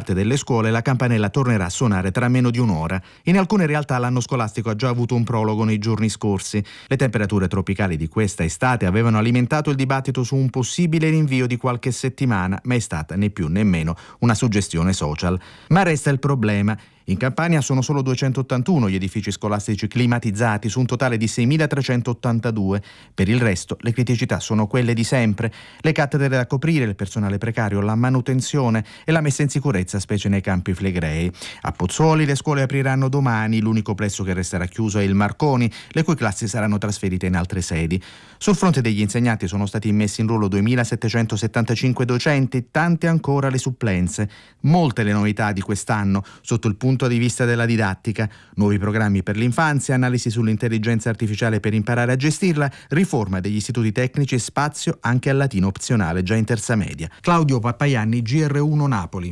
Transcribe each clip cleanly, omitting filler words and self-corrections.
parte delle scuole la campanella tornerà a suonare tra meno di un'ora. In alcune realtà l'anno scolastico ha già avuto un prologo nei giorni scorsi. Le temperature tropicali di questa estate avevano alimentato il dibattito su un possibile rinvio di qualche settimana, ma è stata né più né meno una suggestione social. Ma resta il problema. In Campania sono solo 281 gli edifici scolastici climatizzati su un totale di 6.382. Per il resto le criticità sono quelle di sempre: le cattedre da coprire, il personale precario, la manutenzione e la messa in sicurezza, specie nei campi flegrei. A Pozzuoli le scuole apriranno domani, l'unico plesso che resterà chiuso è il Marconi, le cui classi saranno trasferite in altre sedi. Sul fronte degli insegnanti sono stati immessi in ruolo 2.775 docenti, tante ancora le supplenze. Molte le novità di quest'anno sotto il punto di vista della didattica: nuovi programmi per l'infanzia, analisi sull'intelligenza artificiale per imparare a gestirla, riforma degli istituti tecnici e spazio anche al latino opzionale già in terza media. Claudio Pappaianni, GR1 Napoli.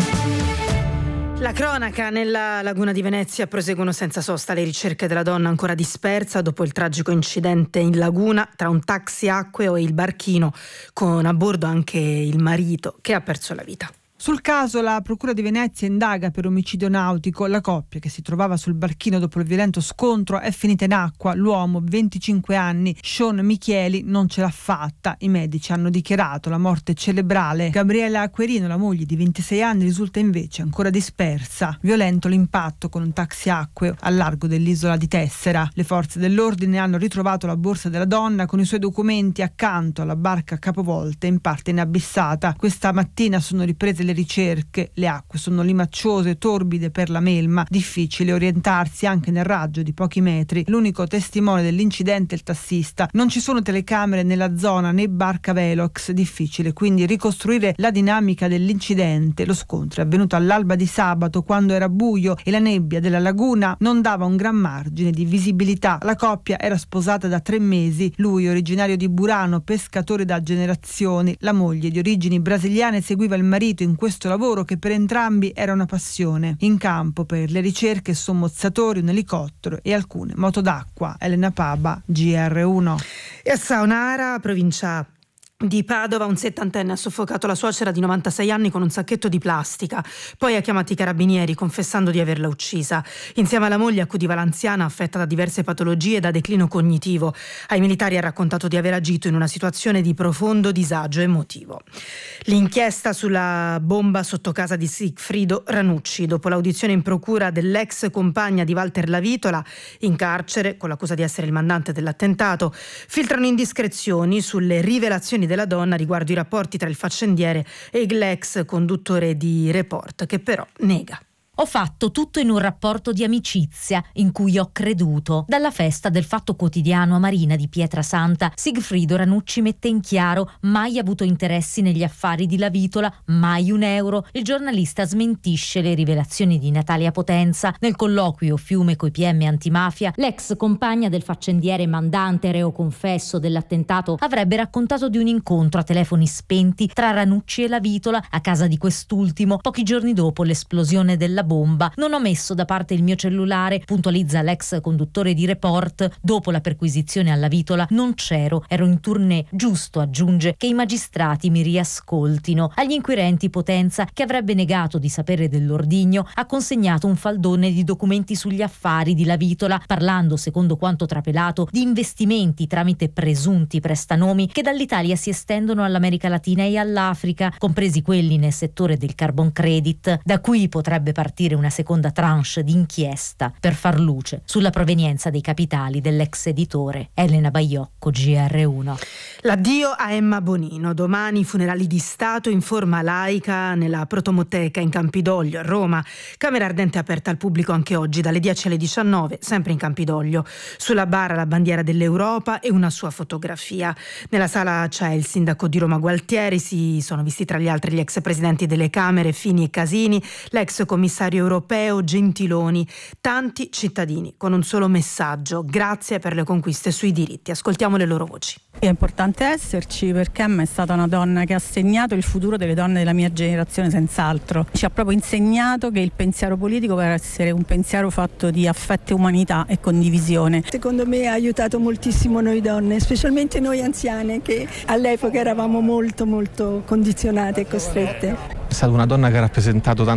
La cronaca: nella laguna di Venezia proseguono senza sosta le ricerche della donna ancora dispersa dopo il tragico incidente in laguna tra un taxi acqueo e il barchino, con a bordo anche il marito che ha perso la vita. Sul caso la Procura di Venezia indaga per omicidio nautico. La coppia, che si trovava sul barchino dopo il violento scontro, è finita in acqua. L'uomo, 25 anni, Sean Micheli, non ce l'ha fatta. I medici hanno dichiarato la morte cerebrale. Gabriella Acquerino, la moglie di 26 anni, risulta invece ancora dispersa. Violento l'impatto con un taxi acqueo al largo dell'isola di Tessera. Le forze dell'ordine hanno ritrovato la borsa della donna con i suoi documenti accanto alla barca capovolta, in parte inabissata. Questa mattina sono riprese le ricerche. Le acque sono limacciose, torbide per la melma, difficile orientarsi anche nel raggio di pochi metri. L'unico testimone dell'incidente è il tassista. Non ci sono telecamere nella zona né barca velox, difficile quindi ricostruire la dinamica dell'incidente. Lo scontro è avvenuto all'alba di sabato, quando era buio e la nebbia della laguna non dava un gran margine di visibilità. La coppia era sposata da 3 mesi, lui originario di Burano, pescatore da generazioni. La moglie, di origini brasiliane, seguiva il marito in questo lavoro che per entrambi era una passione. In campo per le ricerche sommozzatori, un elicottero e alcune moto d'acqua. Elena Paba, GR1. E a Saonara, provincia di Padova, un 70enne ha soffocato la suocera di 96 anni con un sacchetto di plastica. Poi ha chiamato i carabinieri confessando di averla uccisa. Insieme alla moglie accudiva l'anziana, affetta da diverse patologie e da declino cognitivo. Ai militari ha raccontato di aver agito in una situazione di profondo disagio emotivo. L'inchiesta sulla bomba sotto casa di Sigfrido Ranucci, dopo l'audizione in procura dell'ex compagna di Walter Lavitola, in carcere con l'accusa di essere il mandante dell'attentato, filtrano indiscrezioni sulle rivelazioni della donna riguardo i rapporti tra il faccendiere e l'ex conduttore di Report, che però nega. Ho fatto tutto in un rapporto di amicizia in cui ho creduto. Dalla festa del Fatto Quotidiano a Marina di Pietrasanta, Sigfrido Ranucci mette in chiaro: mai avuto interessi negli affari di Lavitola, mai un euro. Il giornalista smentisce le rivelazioni di Natalia Potenza. Nel colloquio Fiume coi PM antimafia, l'ex compagna del faccendiere mandante reo confesso dell'attentato avrebbe raccontato di un incontro a telefoni spenti tra Ranucci e Lavitola a casa di quest'ultimo, pochi giorni dopo l'esplosione della bomba. Non ho messo da parte il mio cellulare, puntualizza l'ex conduttore di Report. Dopo la perquisizione alla Lavitola non c'ero, ero in tournée. Giusto, aggiunge, che i magistrati mi riascoltino. Agli inquirenti Potenza, che avrebbe negato di sapere dell'ordigno, ha consegnato un faldone di documenti sugli affari di Lavitola, parlando, secondo quanto trapelato, di investimenti tramite presunti prestanomi che dall'Italia si estendono all'America Latina e all'Africa, compresi quelli nel settore del carbon credit. Da qui potrebbe partire una seconda tranche di inchiesta per far luce sulla provenienza dei capitali dell'ex editore. Elena Baiocco, GR1. L'addio a Emma Bonino. Domani funerali di Stato in forma laica nella Protomoteca in Campidoglio a Roma. Camera ardente aperta al pubblico anche oggi dalle 10 alle 19, sempre in Campidoglio. Sulla bara la bandiera dell'Europa e una sua fotografia. Nella sala c'è il sindaco di Roma Gualtieri, si sono visti tra gli altri gli ex presidenti delle Camere Fini e Casini, l'ex commissario europeo Gentiloni, tanti cittadini con un solo messaggio: grazie per le conquiste sui diritti. Ascoltiamo le loro voci. È importante esserci perché Emma è stata una donna che ha segnato il futuro delle donne della mia generazione, senz'altro. Ci ha proprio insegnato che il pensiero politico deve essere un pensiero fatto di affetto, umanità e condivisione. Secondo me ha aiutato moltissimo noi donne, specialmente noi anziane che all'epoca eravamo molto condizionate e costrette. È stata una donna che ha rappresentato